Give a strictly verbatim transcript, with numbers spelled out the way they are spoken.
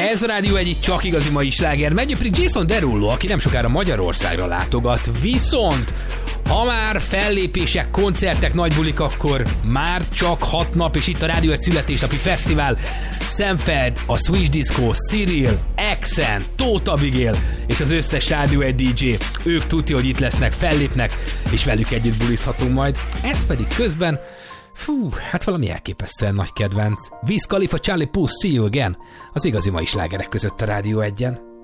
Ez a Rádió egy csak igazi mai sláger. Megy pedig Jason Derulo, aki nem sokára Magyarországra látogat. Viszont ha már fellépések, koncertek, nagy bulik, akkor már csak hat nap, és itt a Rádió egy születésnapi fesztivál. Sam Fed, a Switch Disco, Cyril, Exen, Tóth Abigail és az összes Rádió egy dé dzsé. Ők tudja, hogy itt lesznek, fellépnek, és velük együtt bulizhatunk majd. Ez pedig közben, fú, hát valami elképesztően nagy kedvenc. Wiz Khalifa, Charlie Puth, See You Again, az igazi mai slágerek között a Rádió egyen.